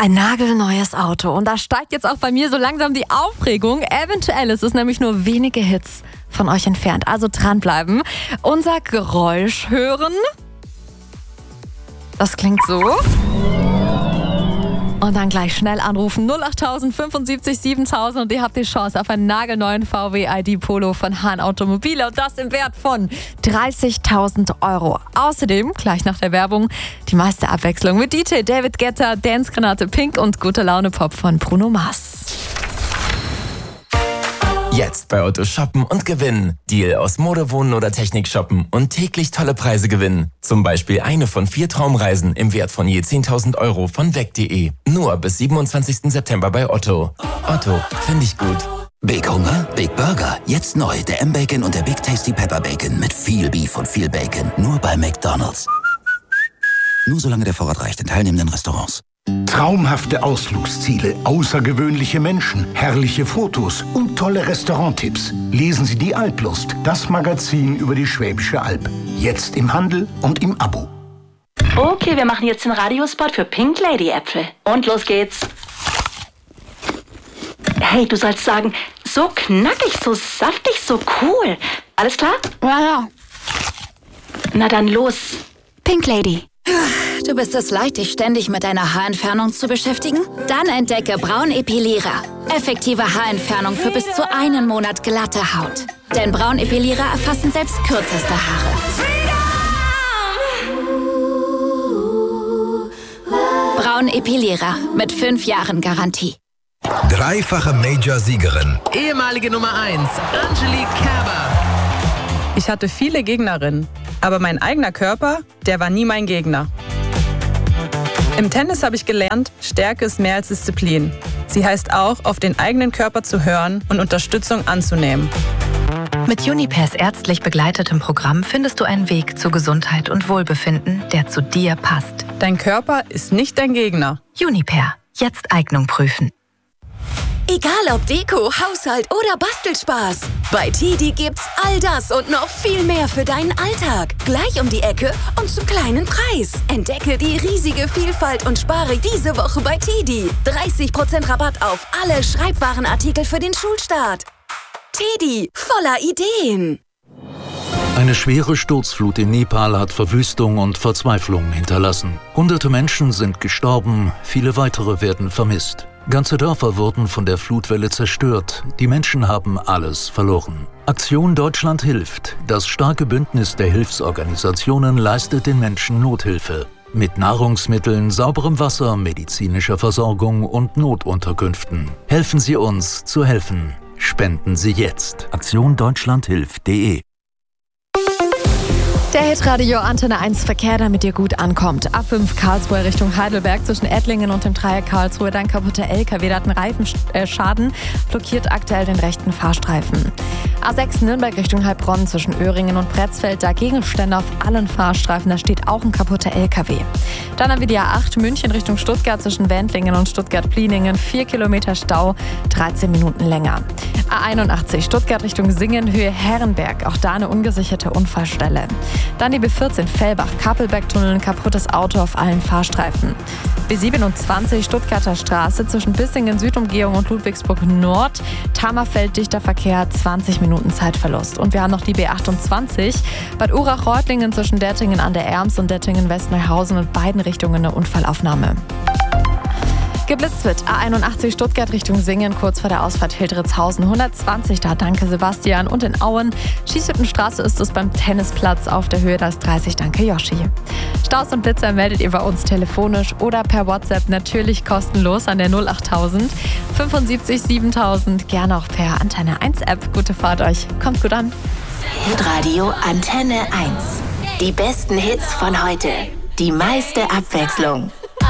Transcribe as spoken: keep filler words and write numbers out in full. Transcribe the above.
Ein nagelneues Auto. Und da steigt jetzt auch bei mir so langsam die Aufregung. Eventuell ist es nämlich nur wenige Hits von euch entfernt. Also dranbleiben. Unser Geräusch hören. Das klingt so. Und dann gleich schnell anrufen. null acht fünfundsiebzig siebentausend und ihr habt die Chance auf einen nagelneuen V W I D Polo von Hahn Automobile. Und das im Wert von dreißigtausend Euro. Außerdem, gleich nach der Werbung, die meiste Abwechslung mit D J David Guetta, Dance Granate Pink und Gute Laune Pop von Bruno Mars. Jetzt bei Otto shoppen und gewinnen. Deal aus Mode, Wohnen oder Technik shoppen und täglich tolle Preise gewinnen. Zum Beispiel eine von vier Traumreisen im Wert von je zehntausend Euro von weg punkt de. Nur bis siebenundzwanzigsten September bei Otto. Otto, finde ich gut. Big Hunger? Big Burger. Jetzt neu. Der M-Bacon und der Big Tasty Pepper Bacon mit viel Beef und viel Bacon. Nur bei McDonald's. Nur solange der Vorrat reicht in teilnehmenden Restaurants. Traumhafte Ausflugsziele, außergewöhnliche Menschen, herrliche Fotos und tolle Restauranttipps. Lesen Sie die Alplust, das Magazin über die Schwäbische Alb. Jetzt im Handel und im Abo. Okay, wir machen jetzt den Radiospot für Pink Lady Äpfel. Und los geht's. Hey, du sollst sagen, so knackig, so saftig, so cool. Alles klar? Ja, ja. Na dann los. Pink Lady. Du bist es leid, dich ständig mit deiner Haarentfernung zu beschäftigen? Dann entdecke Braunepilierer. Effektive Haarentfernung für bis zu einen Monat glatte Haut. Denn Braunepilierer erfassen selbst kürzeste Haare. Braunepilierer mit fünf Jahren Garantie. Dreifache Major-Siegerin. Ehemalige Nummer eins, Angelique Kerber. Ich hatte viele Gegnerinnen, aber mein eigener Körper, der war nie mein Gegner. Im Tennis habe ich gelernt, Stärke ist mehr als Disziplin. Sie heißt auch, auf den eigenen Körper zu hören und Unterstützung anzunehmen. Mit Unipairs ärztlich begleitetem Programm findest du einen Weg zu Gesundheit und Wohlbefinden, der zu dir passt. Dein Körper ist nicht dein Gegner. Unipair. Jetzt Eignung prüfen. Egal ob Deko, Haushalt oder Bastelspaß. Bei Tidi gibt's all das und noch viel mehr für deinen Alltag. Gleich um die Ecke und zum kleinen Preis. Entdecke die riesige Vielfalt und spare diese Woche bei Tidi. dreißig Prozent Rabatt auf alle Schreibwarenartikel für den Schulstart. Tidi, voller Ideen. Eine schwere Sturzflut in Nepal hat Verwüstung und Verzweiflung hinterlassen. Hunderte Menschen sind gestorben, viele weitere werden vermisst. Ganze Dörfer wurden von der Flutwelle zerstört. Die Menschen haben alles verloren. Aktion Deutschland hilft. Das starke Bündnis der Hilfsorganisationen leistet den Menschen Nothilfe. Mit Nahrungsmitteln, sauberem Wasser, medizinischer Versorgung und Notunterkünften. Helfen Sie uns zu helfen. Spenden Sie jetzt. Aktion Deutschland hilft punkt de. Der Hitradio Antenne eins Verkehr, damit ihr gut ankommt. A fünf Karlsruhe Richtung Heidelberg zwischen Ettlingen und dem Dreieck Karlsruhe. Dann kaputter L K W, da hat ein Reifenschaden, blockiert aktuell den rechten Fahrstreifen. A sechs Nürnberg Richtung Heilbronn zwischen Öhringen und Pretzfeld. Da Gegenstände auf allen Fahrstreifen, da steht auch ein kaputter L K W. Dann haben wir die A acht München Richtung Stuttgart zwischen Wendlingen und Stuttgart-Pliningen. vier Kilometer Stau, dreizehn Minuten länger. A einundachtzig Stuttgart Richtung Singen, Höhe Herrenberg. Auch da eine ungesicherte Unfallstelle. Dann die B vierzehn Fellbach, Kapelbergtunnel, ein kaputtes Auto auf allen Fahrstreifen. B siebenundzwanzig Stuttgarter Straße zwischen Bissingen Südumgehung und Ludwigsburg Nord. Tamerfeld, dichter Verkehr, zwanzig Minuten Zeitverlust. Und wir haben noch die B achtundzwanzig, Bad Urach-Reutlingen zwischen Dettingen an der Erms und Dettingen-Westneuhausen und beiden Richtungen eine Unfallaufnahme. Geblitzt wird A einundachtzig Stuttgart Richtung Singen, kurz vor der Ausfahrt Hildritzhausen. hundertzwanzig da, danke Sebastian. Und in Auen, Schießhüttenstraße ist es beim Tennisplatz auf der Höhe, da ist dreißig, danke Yoshi. Staus und Blitzer meldet ihr bei uns telefonisch oder per WhatsApp, natürlich kostenlos an der null achttausend fünfundsiebzig siebentausend, gerne auch per Antenne eins App. Gute Fahrt euch, kommt gut an. Hitradio Antenne eins. Die besten Hits von heute. Die meiste Abwechslung.